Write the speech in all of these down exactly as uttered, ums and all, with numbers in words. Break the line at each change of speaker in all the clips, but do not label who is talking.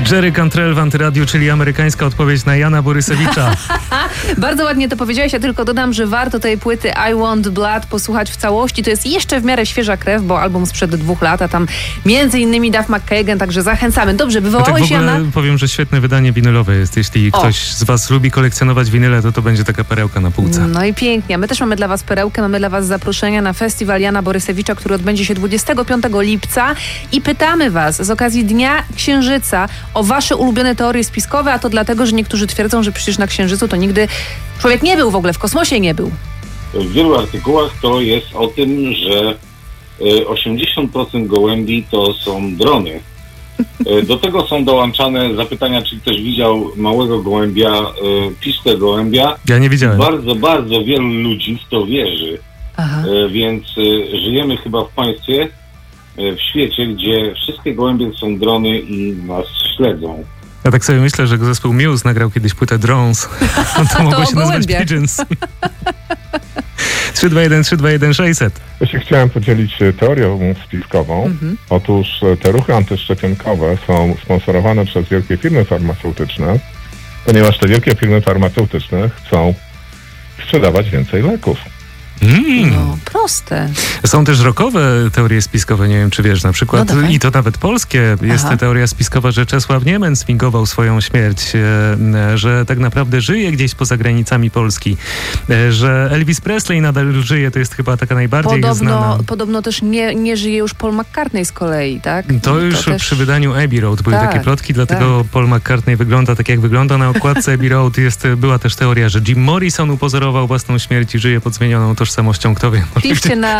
Jerry Cantrell w Antyradiu, czyli amerykańska odpowiedź na Jana Borysewicza.
Bardzo ładnie to powiedziałeś, ja tylko dodam, że warto tej płyty I Want Blood posłuchać w całości. To jest jeszcze w miarę świeża krew, bo album sprzed dwóch lat, a tam między innymi Duff McKagan, także zachęcamy. Dobrze, wywołałeś
no tak w ogóle
Jana?
Powiem, że świetne wydanie winylowe jest. Jeśli o. ktoś z was lubi kolekcjonować winyle, to to będzie taka perełka na półce.
No i pięknie. My też mamy dla was perełkę, mamy dla was zaproszenia na festiwal Jana Borysewicza, który odbędzie się dwudziestego piątego lipca i pytamy was z okazji Dnia Księżyca o wasze ulubione teorie spiskowe, a to dlatego, że niektórzy twierdzą, że przecież na Księżycu to nigdy człowiek nie był w ogóle, w kosmosie nie był.
W wielu artykułach to jest o tym, że osiemdziesiąt procent gołębi to są drony. Do tego są dołączane zapytania, czy ktoś widział małego gołębia, piszkę gołębia.
Ja nie widziałem.
Bardzo, bardzo wielu ludzi w to wierzy. Aha. Więc żyjemy chyba w państwie, w świecie, gdzie wszystkie gołębie są drony i nas śledzą.
Ja tak sobie myślę, że zespół Muse nagrał kiedyś płytę Drones. To mogło się nazywać Pigeons. trzy dwa jeden trzy dwa jeden sześćset.
Ja się chciałem podzielić teorią spiskową. Mhm. Otóż te ruchy antyszczepionkowe są sponsorowane przez wielkie firmy farmaceutyczne, ponieważ te wielkie firmy farmaceutyczne chcą sprzedawać więcej leków.
Mm.
No, proste.
Są też rockowe teorie spiskowe, nie wiem czy wiesz, na przykład, no i to nawet polskie. Jest Aha. teoria spiskowa, że Czesław Niemen sfingował swoją śmierć, e, że tak naprawdę żyje gdzieś poza granicami Polski, e, że Elvis Presley nadal żyje, to jest chyba taka najbardziej
podobno,
znana.
Podobno też nie, nie żyje już Paul McCartney z kolei, tak?
To, to już też... przy wydaniu Abbey Road były tak, takie plotki, dlatego tak. Paul McCartney wygląda tak jak wygląda na okładce Abbey Road. Jest, była też teoria, że Jim Morrison upozorował własną śmierć i żyje pod zmienioną tożsamością, kto wie.
Piszcie na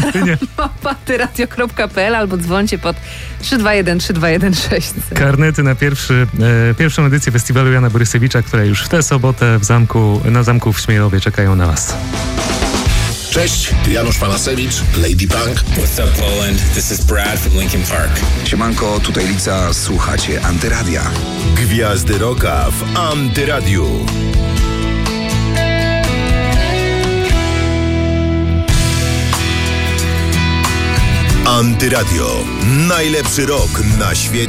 karnety kropka p l albo dzwońcie pod trzy dwa jeden trzy dwa jeden sześć.
Karnety na pierwszy, e, pierwszą edycję festiwalu Jana Borysewicza, która już w tę sobotę w zamku, na zamku w Śmiejowie czekają na was.
Cześć, Janusz Panasewicz, Lady Punk.
What's up Poland? This is Brad from Linkin Park.
Siemanko, tutaj Lica, słuchacie Antyradia.
Gwiazdy Rocka w Antyradiu. Antyradio. Najlepszy rok na świecie.